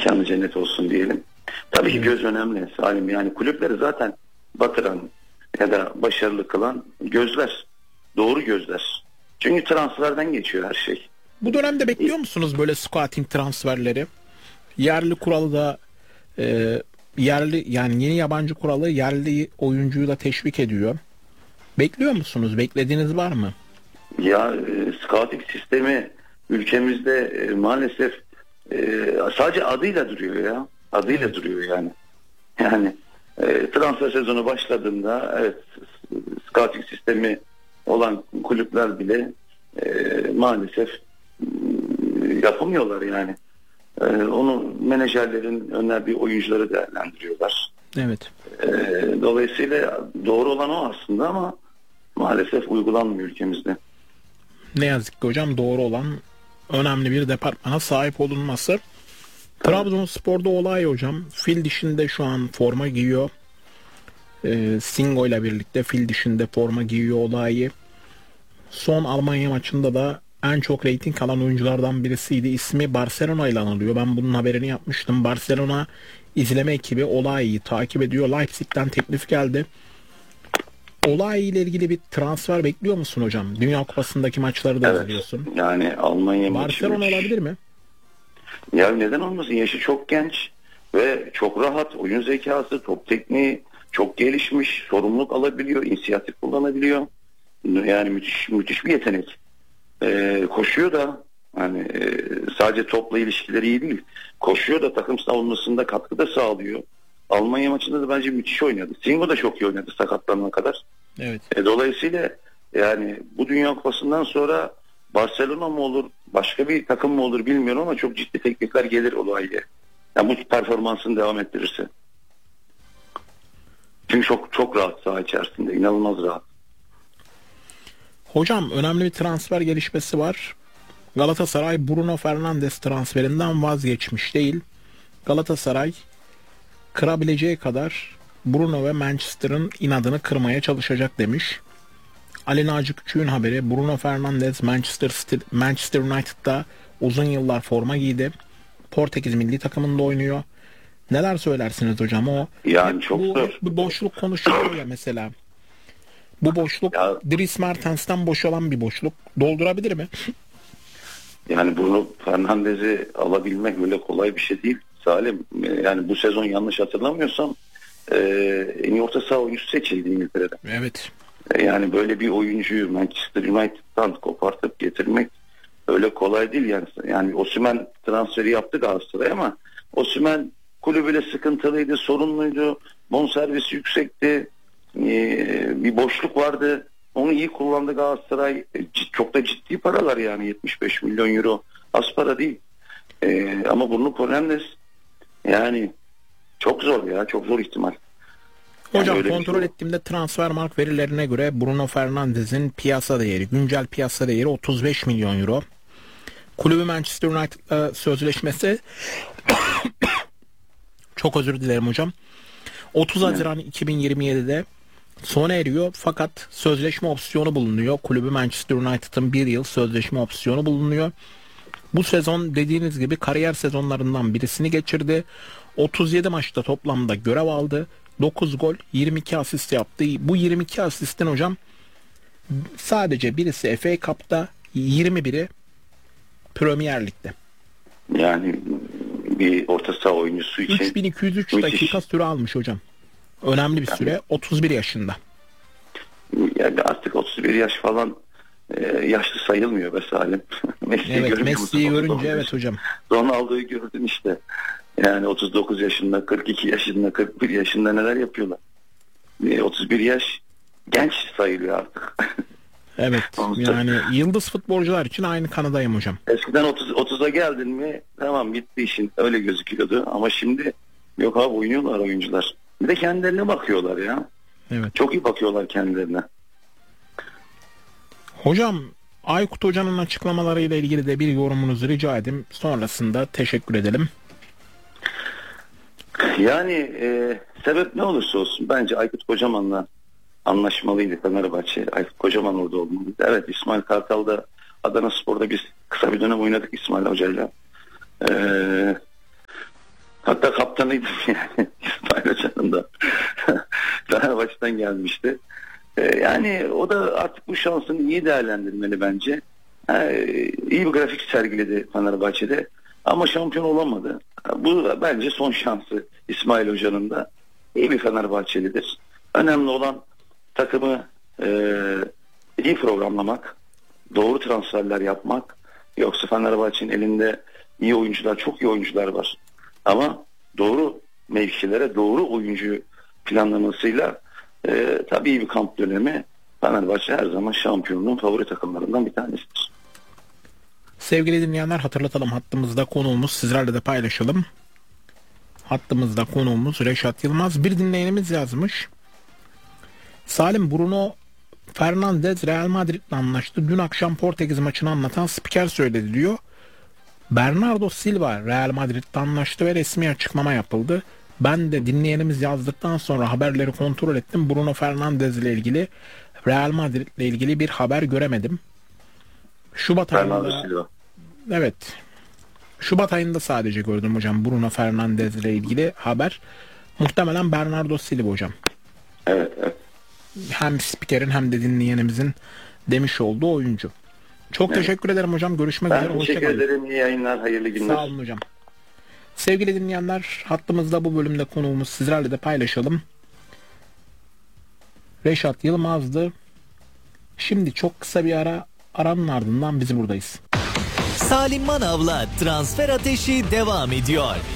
mekanı cennet olsun diyelim. Tabii ki göz önemli Salim. Yani kulüpleri zaten batıran ya da başarılı kılan gözler. Doğru gözler. Çünkü transferden geçiyor her şey. Bu dönemde bekliyor musunuz böyle scouting transferleri? Yerli kuralı da yerli, yani yeni yabancı kuralı yerli oyuncuyu da teşvik ediyor. Bekliyor musunuz? Beklediğiniz var mı? Ya scouting sistemi ülkemizde maalesef sadece adıyla duruyor ya. Adıyla duruyor yani. Yani transfer sezonu başladığında evet, scouting sistemi olan kulüpler bile maalesef yapamıyorlar yani. Onu menajerlerin önerdiği oyuncuları değerlendiriyorlar. Evet. Dolayısıyla doğru olan o aslında ama maalesef uygulanmıyor ülkemizde. Ne yazık ki hocam, doğru olan önemli bir departmana sahip olunması. Trabzonspor'da olay hocam. Fil dişinde şu an forma giyiyor. Singo ile birlikte fil dişinde forma giyiyor olayı. Son Almanya maçında da en çok reyting alan oyunculardan birisiydi. İsmi Barcelona ile anılıyor. Ben bunun haberini yapmıştım. Barcelona izleme ekibi olayı takip ediyor. Leipzig'ten teklif geldi. Olay ile ilgili bir transfer bekliyor musun hocam? Dünya Kupası'ndaki maçları da izliyorsun. Yani Almanya Barcelona olabilir mi? Ya neden olmasın? Yaşı çok genç ve çok rahat. Oyun zekası, top tekniği çok gelişmiş. Sorumluluk alabiliyor, inisiyatif kullanabiliyor. Yani müthiş bir yetenek. Koşuyor da hani sadece topla ilişkileri iyi değil. Koşuyor da takım savunmasında katkı da sağlıyor. Almanya maçında da bence müthiş oynadı. Singo da çok iyi oynadı sakatlanana kadar. Evet. Dolayısıyla yani bu Dünya Kupası'ndan sonra Barcelona mı olur, başka bir takım mı olur bilmiyorum ama çok ciddi teklifler gelir olaya. Yani bu performansını devam ettirirse. Çünkü çok rahat saha içerisinde, inanılmaz rahat. Hocam önemli bir transfer gelişmesi var. Galatasaray Bruno Fernandes transferinden vazgeçmiş değil. Galatasaray kırabileceği kadar Bruno ve Manchester'ın inadını kırmaya çalışacak demiş. Ali Naci Küçük'ün haberi. Bruno Fernandes Manchester United'da uzun yıllar forma giydi. Portekiz milli takımında oynuyor. Neler söylersiniz hocam o? Yani çok zor. Bu boşluk konuşuluyor ya mesela. Bu boşluk Dries Mertens'ten boşalan bir boşluk. Doldurabilir mi? Yani Bruno Fernandes'i alabilmek öyle kolay bir şey değil Salim. Yani bu sezon yanlış hatırlamıyorsam en iyi orta saha oyuncusu seçildi İngiltere'de. Evet. Yani böyle bir oyuncuyu Manchester United'dan kopartıp getirmek öyle kolay değil yani. Yani Osimhen transferi yaptı Galatasaray ama Osimhen kulübüyle sıkıntılıydı, sorunluydu. Bonservisi yüksekti. Bir boşluk vardı. Onu iyi kullandı Galatasaray. Çok da ciddi paralar yani 75 milyon euro. Az para değil. Ama Bruno Fernandes yani çok zor ya. Çok zor ihtimal. Hocam yani kontrol ettiğimde Transfermarkt verilerine göre Bruno Fernandes'in piyasa değeri, güncel piyasa değeri 35 milyon euro. Kulübü Manchester United'la sözleşmesi çok özür dilerim hocam. 30 Haziran 2027'de sona eriyor fakat sözleşme opsiyonu bulunuyor. Kulübü Manchester United'ın bir yıl sözleşme opsiyonu bulunuyor. Bu sezon dediğiniz gibi kariyer sezonlarından birisini geçirdi. 37 maçta toplamda görev aldı. 9 gol, 22 asist yaptı. Bu 22 asistin hocam sadece birisi FA Cup'ta, 21'i Premier Lig'de. Yani bir orta saha oyuncusu için 3203 dakika süre almış hocam. Önemli bir süre. 31 yaşında. Yani artık 31 yaş falan yaşlı sayılmıyor be Salim. Messi'yi görünce evet hocam. Ronaldo'yu gördün işte. Yani 39 yaşında, 42 yaşında, 41 yaşında neler yapıyorlar. 31 yaş genç sayılıyor artık. Evet. Yani yıldız futbolcular için aynı kanadayım hocam. Eskiden 30'a geldin mi tamam bitti işin. Öyle gözüküyordu ama şimdi yok abi oynuyorlar oyuncular. Bir de kendilerine bakıyorlar ya. Evet. Çok iyi bakıyorlar kendilerine. Hocam Aykut Hoca'nın açıklamalarıyla ilgili de bir yorumunuzu rica edeyim. Sonrasında teşekkür edelim. Yani sebep ne olursa olsun bence Aykut Kocaman'la anlaşmalıydı Fenerbahçe. Aykut Kocaman orada olmalıydı. Evet İsmail Kartal'da Adanaspor'da biz kısa bir dönem oynadık İsmail Hoca'yla. kaptanıydım yani. İsmail Hoca'nın da Fenerbahçe'den gelmişti. Yani o da artık bu şansını iyi değerlendirmeli bence. İyi bir grafik sergiledi Fenerbahçe'de ama şampiyon olamadı. Bu bence son şansı İsmail Hoca'nın da. İyi bir Fenerbahçelidir. Önemli olan takımı iyi programlamak, doğru transferler yapmak. Yoksa Fenerbahçe'nin elinde iyi oyuncular, çok iyi oyuncular var. Ama doğru mevkilere doğru oyuncu planlamasıyla tabii iyi bir kamp dönemi, Fenerbahçe her zaman şampiyonluğun favori takımlarından bir tanesidir. Sevgili dinleyenler, hatırlatalım, hattımızda konuğumuz, sizlerle de paylaşalım. Hattımızda konuğumuz Reşat Yılmaz. Bir dinleyenimiz yazmış. Salim, Bruno Fernandes Real Madrid'le anlaştı. Dün akşam Portekiz maçını anlatan spiker söyledi diyor. Bernardo Silva Real Madrid'le anlaştı ve resmi açıklama yapıldı. Ben de dinleyenimiz yazdıktan sonra haberleri kontrol ettim. Bruno Fernandes ile ilgili, Real Madrid ile ilgili bir haber göremedim. Şubat ayında, evet, Şubat ayında sadece gördüm hocam Bruno Fernandes ile ilgili haber. Muhtemelen Bernardo Silva hocam. Evet, evet. Hem spikerin hem de dinleyenimizin demiş olduğu oyuncu. Çok teşekkür ederim hocam. Görüşmek üzere. Ben teşekkür ederim. İyi yayınlar. Hayırlı günler. Sağ olun hocam. Sevgili dinleyenler, hattımızda bu bölümde konuğumuz, sizlerle de paylaşalım, Reşat Yılmaz'dı. Şimdi çok kısa bir aranın ardından biz buradayız. Salim Manav'la Transfer Ateşi devam ediyor.